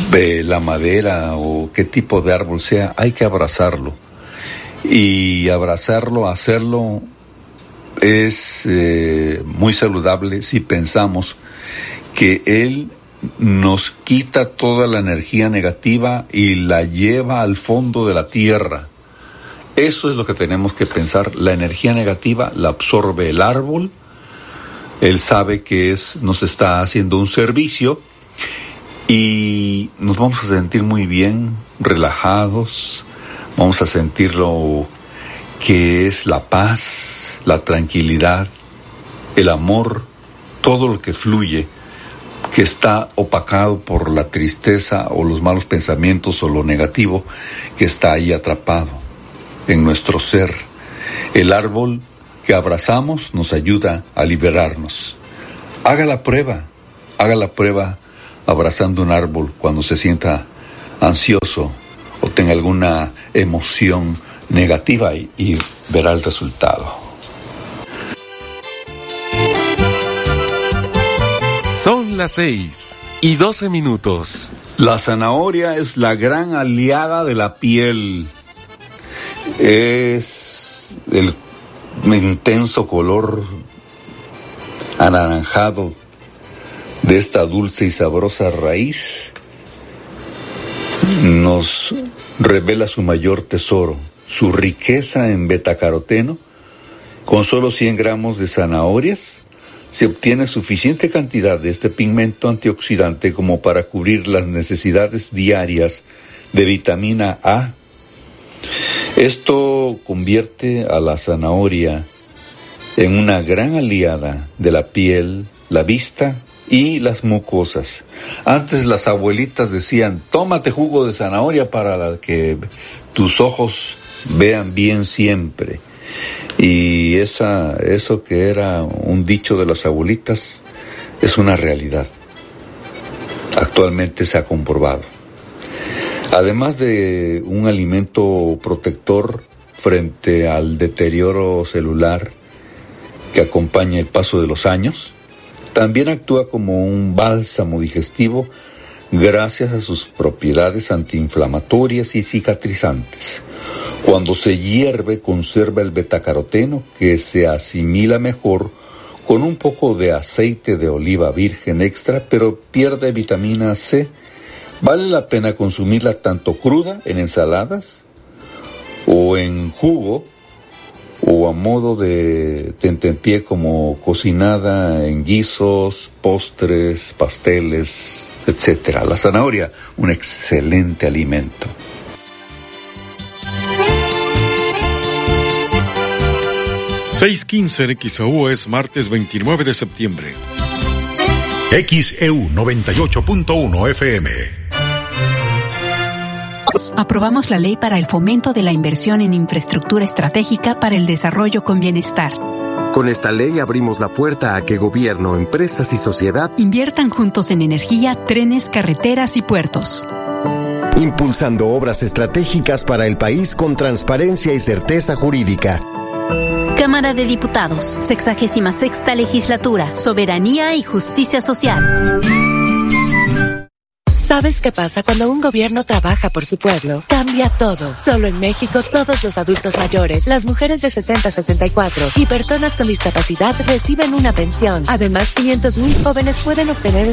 de la madera o qué tipo de árbol sea, hay que abrazarlo. Y abrazarlo, hacerlo, es muy saludable si pensamos que él nos quita toda la energía negativa y la lleva al fondo de la tierra. Eso es lo que tenemos que pensar. La energía negativa la absorbe el árbol. Él sabe que nos está haciendo un servicio y nos vamos a sentir muy bien, relajados. Vamos a sentir lo que es la paz, la tranquilidad, el amor, todo lo que fluye, que está opacado por la tristeza o los malos pensamientos o lo negativo que está ahí atrapado en nuestro ser. El árbol que abrazamos nos ayuda a liberarnos. Haga la prueba abrazando un árbol cuando se sienta ansioso o tenga alguna emoción negativa y verá el resultado. Son las 6:12. La zanahoria es la gran aliada de la piel. Es el intenso color anaranjado de esta dulce y sabrosa raíz nos revela su mayor tesoro, su riqueza en betacaroteno. Con solo 100 gramos de zanahorias se obtiene suficiente cantidad de este pigmento antioxidante como para cubrir las necesidades diarias de vitamina A. Esto convierte a la zanahoria en una gran aliada de la piel, la vista y las mucosas. Antes las abuelitas decían, tómate jugo de zanahoria para que tus ojos vean bien siempre. Y eso que era un dicho de las abuelitas es una realidad. Actualmente se ha comprobado. Además de un alimento protector frente al deterioro celular que acompaña el paso de los años, también actúa como un bálsamo digestivo gracias a sus propiedades antiinflamatorias y cicatrizantes. Cuando se hierve, conserva el betacaroteno que se asimila mejor con un poco de aceite de oliva virgen extra, pero pierde vitamina C. Vale la pena consumirla tanto cruda en ensaladas o en jugo o a modo de tentempié como cocinada en guisos, postres, pasteles, etc. La zanahoria, un excelente alimento. (6:15) en XEU es martes 29 de septiembre. XEU 98.1 FM. Aprobamos la ley para el fomento de la inversión en infraestructura estratégica para el desarrollo con bienestar. Con esta ley abrimos la puerta a que gobierno, empresas y sociedad inviertan juntos en energía, trenes, carreteras y puertos. Impulsando obras estratégicas para el país con transparencia y certeza jurídica. Cámara de Diputados, 66ª Legislatura, Soberanía y Justicia Social. ¿Sabes qué pasa cuando un gobierno trabaja por su pueblo? Cambia todo. Solo en México, todos los adultos mayores, las mujeres de 60 a 64 y personas con discapacidad reciben una pensión. Además, 500,000 jóvenes pueden obtener